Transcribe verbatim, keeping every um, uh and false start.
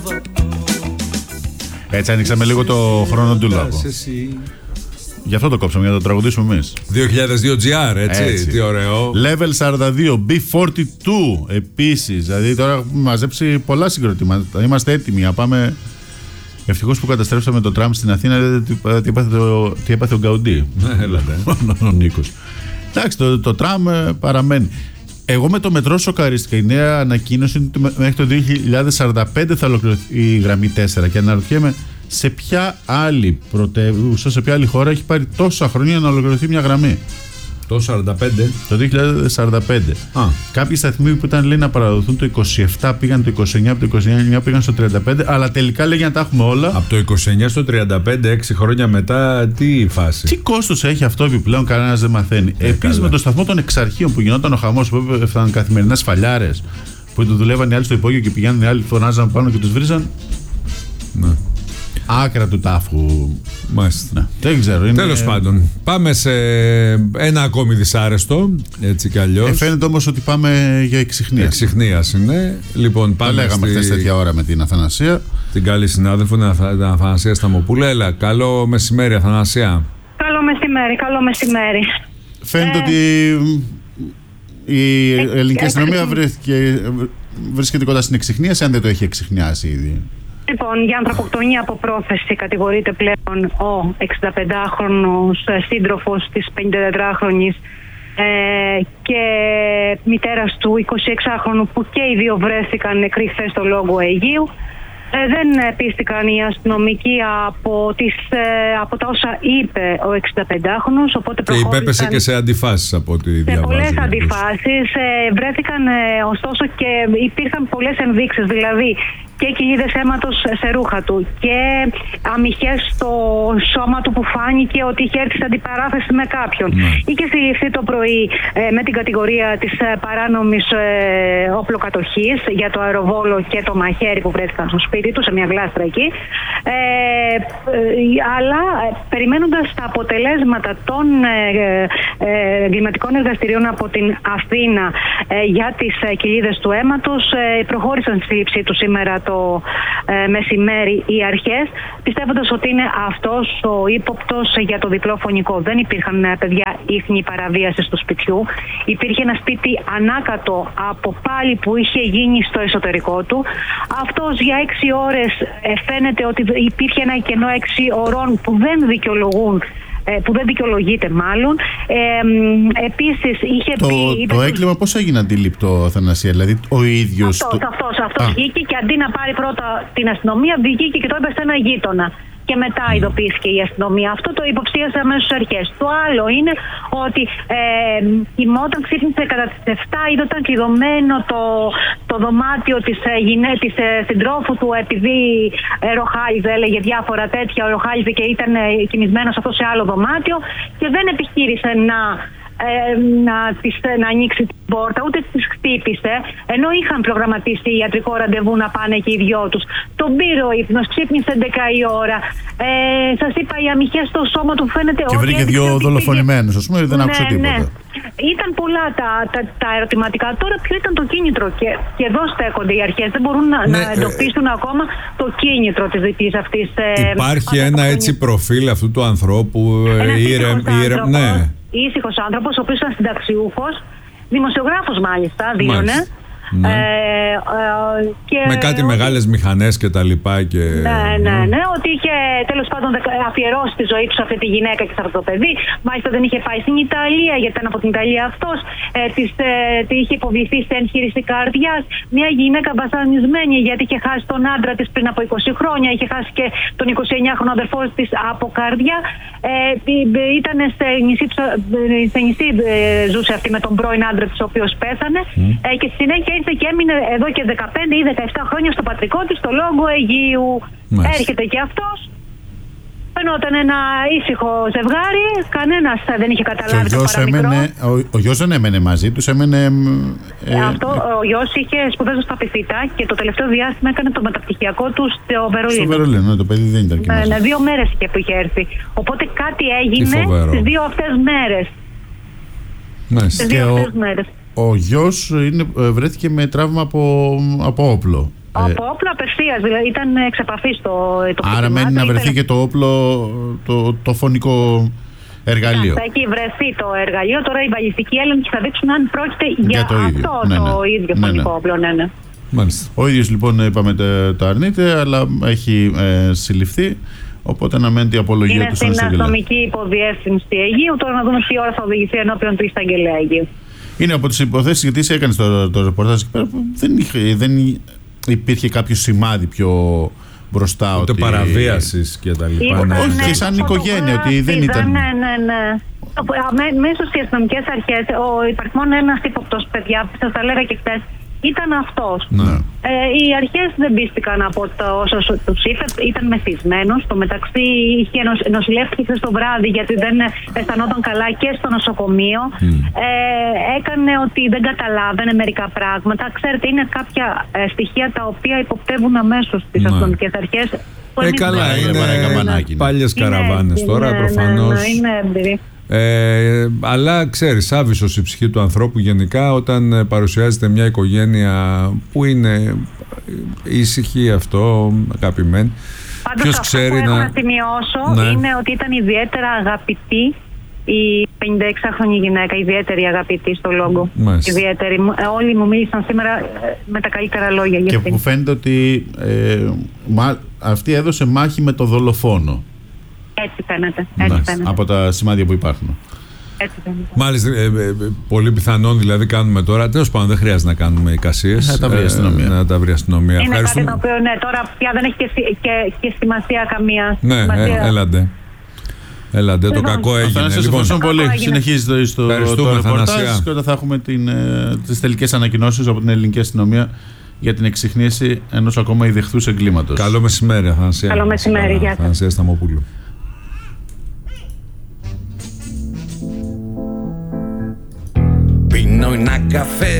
Έτσι ανοίξαμε λίγο το χρόνο του λόγου. Γι' αυτό το κόψαμε, για να το τραγουδήσουμε εμείς. δύο χιλιάδες δύο τζι αρ, έτσι, έτσι. Τι ωραίο. Level σαράντα δύο, μπι φορty two επίσης. Δηλαδή τώρα έχουμε μαζέψει πολλά συγκροτήματα. Είμαστε έτοιμοι να πάμε. Ευτυχώς που καταστρέψαμε το τραμ στην Αθήνα. Τι έπαθε, το, τι έπαθε ο Γκαουντή. Ναι, έλατε. Ο Νίκος. Εντάξει, το, το τραμ παραμένει. Εγώ με το μετρό σοκαρίστηκα. Η νέα ανακοίνωση είναι ότι μέχρι το δύο χιλιάδες σαράντα πέντε θα ολοκληρωθεί η γραμμή τέσσερα. Και αναρωτιέμαι σε ποια άλλη πρωτεύουσα, σε ποια άλλη χώρα έχει πάρει τόσα χρόνια να ολοκληρωθεί μια γραμμή. Το σαράντα πέντε. Το δύο χιλιάδες σαράντα πέντε. Α. Κάποιοι σταθμοί που ήταν λέει να παραδοθούν το είκοσι επτά πήγαν το είκοσι εννιά, από το είκοσι εννιά πήγαν στο τριάντα πέντε, αλλά τελικά λέγει να τα έχουμε όλα. Από το είκοσι εννιά στο τριάντα πέντε, έξι χρόνια μετά, τι φάση. Τι κόστος έχει αυτό επιπλέον, κανένας δεν μαθαίνει. Ε, Επίσης με το σταθμό των Εξαρχείων που γινόταν ο χαμός, που έφταναν καθημερινά σφαλιάρες, που του δουλεύαν οι άλλοι στο υπόγειο και πηγαίνουν οι άλλοι, φωνάζαν πάνω και τους βρίζαν. Ναι. Άκρα του τάφου. Μάλιστα. Ναι, δεν ξέρω. Είναι... Τέλος πάντων, πάμε σε ένα ακόμη δυσάρεστο. Έτσι κι αλλιώς. Ε, φαίνεται όμως ότι πάμε για εξιχνία. Εξιχνία είναι. Λοιπόν, πάμε. Τα λέγαμε χθες στη... τέτοια ώρα με την Αθανασία. Την καλή συνάδελφο, την Αθανασία Σταμοπούλα. Έλα, καλό μεσημέρι, Αθανασία. Καλό μεσημέρι, καλό μεσημέρι. Φαίνεται ε... ότι η ε... ελληνική αστυνομία βρίσκεται κοντά στην εξιχνίαση, αν δεν το έχει εξιχνιάσει ήδη. Λοιπόν, για ανθρωποκτονία από πρόθεση κατηγορείται πλέον ο εξηνταπεντάχρονος σύντροφος της πενηντατετράχρονης ε, και μητέρας του εικοσιεξάχρονου, που και οι δύο βρέθηκαν νεκροί χθες στο Λόγο Αιγείου. Ε, δεν πίστηκαν οι αστυνομικοί από, τις, ε, από τα όσα είπε ο εξηνταπεντάχρονος, οπότε προχώρησαν. Και υπέπεσε και σε αντιφάσεις από ό,τι διαβάζω. Σε πολλές αντιφάσεις ε, βρέθηκαν ε, ωστόσο και υπήρχαν πολλές ενδείξεις, δηλαδή και κοιλίδες αίματος σε ρούχα του και αμυχές στο σώμα του που φάνηκε ότι είχε έρθει σε αντιπαράθεση με κάποιον. Ναι. Είχε συλληφθεί το πρωί ε, με την κατηγορία της ε, παράνομης ε, όπλοκατοχής για το αεροβόλο και το μαχαίρι που βρέθηκαν στο σπίτι του, σε μια γλάστρα εκεί. Ε, ε, αλλά ε, περιμένοντας τα αποτελέσματα των εγκληματικών ε, ε, εργαστηρίων από την Αθήνα ε, για τις ε, κοιλίδες του αίματος, ε, προχώρησαν στη σύλληψή του σήμερα το ε, μεσημέρι οι αρχές, πιστεύοντας ότι είναι αυτός ο ύποπτος για το διπλό φωνικό. Δεν υπήρχαν, παιδιά, ίχνη παραβίαση του σπιτιού. Υπήρχε ένα σπίτι ανάκατο από πάλι που είχε γίνει στο εσωτερικό του. Αυτός για έξι ώρες ε, φαίνεται ότι υπήρχε ένα κενό έξι ωρών που δεν δικαιολογούν, που δεν δικαιολογείται μάλλον. Ε, επίσης είχε το, πει... Το έγκλημα πώς έγινε αντίληπτο, Αθανασία, δηλαδή ο ίδιος... Αυτός, το... αυτός, αυτός βγήκε και αντί να πάρει πρώτα την αστυνομία, βγήκε και το είπε σε ένα γείτονα. Και μετά mm. ειδοποιήθηκε η αστυνομία. Αυτό το υποψίασε αμέσως στις αρχές. Το άλλο είναι ότι ε, κοιμόταν, ξύπνησε κατά τις επτά, είδε ήταν κλειδωμένο το, το δωμάτιο της, ε, γυναί, της ε, συντρόφου του, επειδή ε, ροχάλιζε, έλεγε διάφορα τέτοια, ροχάλιζε και ήταν ε, κοιμισμένος αυτό σε άλλο δωμάτιο και δεν επιχείρησε να... Ε, να, της, να ανοίξει την πόρτα, ούτε τις χτύπησε, ενώ είχαν προγραμματίσει ιατρικό ραντεβού να πάνε και οι δυο τους. Τον πήρε ο ύπνος, ξύπνησε έντεκα η ώρα. Ε, σας είπα, οι αμυχές στο σώμα του φαίνεται... Και βρήκε δύο δολοφονημένους, ας πούμε, δεν ναι, άκουσα τίποτα. Ναι. Ήταν πολλά τα, τα, τα ερωτηματικά. Τώρα ποιο ήταν το κίνητρο, και, και εδώ στέκονται οι αρχές. Δεν μπορούν να, ναι, να εντοπίσουν ε, ακόμα το κίνητρο της δικής αυτής. Υπάρχει ε, ένα έτσι προφίλ αυτού του ανθρώπου. Ήρεμ, ναι. Ήσυχος άνθρωπος, ο οποίος ήταν συνταξιούχος, δημοσιογράφος μάλιστα, δίωνε. Ναι. Ε, ε, και με κάτι ότι... μεγάλες μηχανές και τα λοιπά και... Ναι, ναι, ναι, ότι είχε τέλος πάντων αφιερώσει τη ζωή του σε αυτή τη γυναίκα και σε αυτό το παιδί. Μάλιστα δεν είχε πάει στην Ιταλία, γιατί ήταν από την Ιταλία αυτός. Ε, της, ε, τη είχε υποβληθεί σε εγχείρηση καρδιάς. Μια γυναίκα βασανισμένη, γιατί είχε χάσει τον άντρα της πριν από είκοσι χρόνια. Είχε χάσει και τον εικοσιεννιάχρονο αδερφό της από καρδιά. Ε, ήταν σε νησί, σε νησί ε, ζούσε αυτή με τον πρώην άντρα της, ο οποίος πέθανε. Mm. Ε, και στη συνέχεια και έμεινε εδώ και δεκαπέντε ή δεκαεπτά χρόνια στο πατρικό της, στο Λόγο Αιγείου. Μάλιστα. Έρχεται και αυτός. Φαινόταν ένα ήσυχο ζευγάρι, κανένας δεν είχε καταλάβει το παραμικρό. Έμενε, ο, ο γιος δεν έμενε μαζί τους, έμενε... Ε, Αυτό, ο γιος είχε σπουδές στα Πυθίτα και το τελευταίο διάστημα έκανε το μεταπτυχιακό του στο Βερολίνο. Στο Βερολίνο, ναι, το παιδί δεν ήταν και μαζί. Ναι, δύο μέρες είχε που είχε έρθει. Οπότε κάτι έγινε στις δύο αυτές μέρες. Στις δύο αυτές μέρες. Ο γιος είναι, βρέθηκε με τραύμα από, από όπλο. Από όπλο απευθείας, δηλαδή ήταν εξ επαφής το, το άρα μένει να βρεθεί ήθελε... και το όπλο, το, το φωνικό εργαλείο. Θα έχει βρεθεί το εργαλείο. Τώρα οι βαλιστικοί έλεγχοι θα δείξουν αν πρόκειται για, για το ίδιο. αυτό ναι, το ναι. ίδιο ναι, φωνικό ναι. όπλο. Ναι, ναι. Μάλιστα. Ο ίδιος λοιπόν, είπαμε, το αρνείται, αλλά έχει ε, συλληφθεί. Οπότε αναμένει η απολογία είναι του στον στην εισαγγελέα. αστυνομική υποδιεύθυνση Αιγείου. Τώρα να δούμε τι ώρα θα οδηγηθεί ενώπιον του εισαγγελέα Αιγείου. Είναι από τις υποθέσεις, γιατί εσύ έκανες το, το ρεπορτάζ εκεί πέρα, που δεν, είχε, δεν υπήρχε κάποιο σημάδι πιο μπροστά. Ούτε ότι... παραβίασης και τα λοιπά. Ναι. Όχι, και σαν οικογένεια, ότι δεν ήταν. Ναι, ναι, ναι. Μέσα στις αστυνομικές αρχές, ο υπαριθμόν ένας ύποπτος, παιδιά, που σας τα λέγα και χτες, ήταν αυτός. Ναι. Ε, οι αρχές δεν πίστηκαν από το όσο τους είπε, ήταν μεθυσμένος. Στο μεταξύ είχε νοσηλεύτηκε στο βράδυ γιατί δεν αισθανόταν καλά και στο νοσοκομείο. Mm. Ε, έκανε ότι δεν καταλάβαινε μερικά πράγματα. Ξέρετε, είναι κάποια ε, στοιχεία τα οποία υποπτεύουν αμέσως τις ναι. αστυνομικές αρχές. Ε, καλά, είναι παλιές καραβάνες τώρα, ναι, προφανώς. Ναι, είναι έμπειροι. Ε, αλλά ξέρεις, άβυσσος η ψυχή του ανθρώπου γενικά όταν παρουσιάζεται μια οικογένεια που είναι ήσυχη, αυτό, αγαπημένη. Πάντως ποιος αυτό ξέρει που έχω να... να σημειώσω ναι. είναι ότι ήταν ιδιαίτερα αγαπητή η πενηνταεξάχρονη γυναίκα, ιδιαίτερη αγαπητή στο λόγο. Ιδιαίτερη. Όλοι μου μίλησαν σήμερα με τα καλύτερα λόγια για και αυτήν. που φαίνεται ότι ε, μα, αυτή έδωσε μάχη με το δολοφόνο. Έτσι φαίνεται. Έτσι ναι, φαίνεται. Από τα σημάδια που υπάρχουν. Έτσι φαίνεται. Μάλιστα, ε, ε, πολύ πιθανόν δηλαδή κάνουμε τώρα. Τέλος πάντων, δεν χρειάζεται να κάνουμε εικασίες. Να τα βρει η αστυνομία. Ε, να τα βρει η αστυνομία. Είναι κάτι το οποίο ναι, τώρα πια δεν έχει και, και, και σημασία καμία. Ναι, σημασία. Ε, έλαντε. Έλαντε, το λοιπόν, κακό έγινε. Σας Λοιπόν, ευχαριστώ πολύ. Συνεχίζετε στο το ρεπορτάζ και όταν θα έχουμε την, τις τελικές ανακοινώσεις από την ελληνική αστυνομία για την εξυχνίαση ενός ακόμα ιδεχθούς εγκλήματος. Καλό μεσημέρι, Αθανασία. Καλό μεσημέρι, γεια σας. Αθανασία Σταμοπούλου. Πίνω ένα καφέ